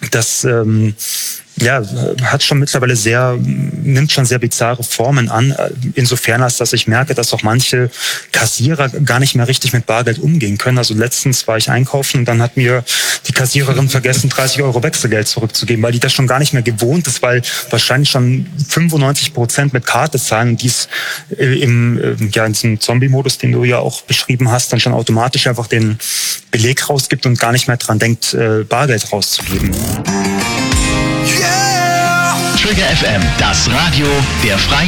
das hat schon mittlerweile nimmt schon sehr bizarre Formen an, insofern als dass ich merke, dass auch manche Kassierer gar nicht mehr richtig mit Bargeld umgehen können. Also letztens war ich einkaufen und dann hat mir die Kassiererin vergessen, 30 Euro Wechselgeld zurückzugeben, weil die das schon gar nicht mehr gewohnt ist, weil wahrscheinlich schon 95% mit Karte zahlen und dies in diesem Zombie-Modus, den du ja auch beschrieben hast, dann schon automatisch einfach den Beleg rausgibt und gar nicht mehr dran denkt, Bargeld rauszugeben. Trigger FM, das Radio der Freien